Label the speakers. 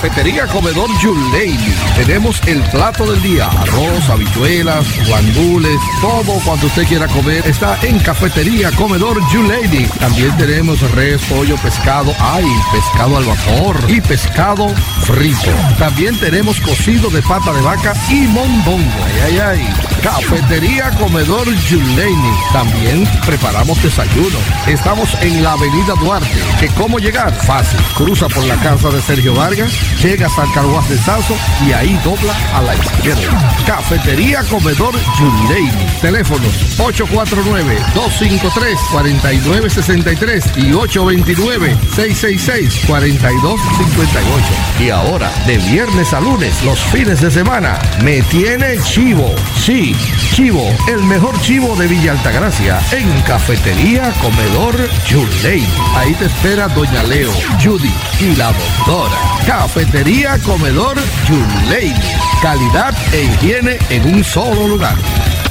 Speaker 1: Cafetería Comedor Yuleini. Tenemos el plato del día, arroz, habichuelas, guandules, todo cuanto usted quiera comer está en Cafetería Comedor Yuleini. También tenemos res, pollo, pescado, pescado al vapor y pescado frito. También tenemos cocido de pata de vaca y mondongo. Cafetería Comedor Yuleini. También preparamos desayuno. Estamos en la Avenida Duarte. ¿Que cómo llegar? Fácil. Cruza por la casa de Sergio Vargas, llegas al Carguas de Sazo y ahí dobla a la izquierda. Cafetería Comedor Yuleini. Teléfonos 849-253-4963 y 829-666-4258. Y ahora, de viernes a lunes, los fines de semana, me tiene chivo. Sí, chivo, el mejor chivo de Villa Altagracia, en Cafetería Comedor Yuleini. Ahí te espera Doña Leo, Judy y la doctora. Cafetería Comedor Yuleini. Calidad e higiene en un solo lugar.